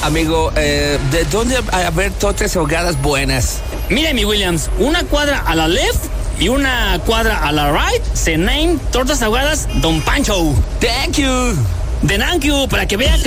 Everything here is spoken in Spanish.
Amigo, ¿de dónde haber tortas ahogadas buenas? Mire, mi Williams, una cuadra a la left y una cuadra a la right se name Tortas Ahogadas Don Pancho. Thank you. De thank you, para que vean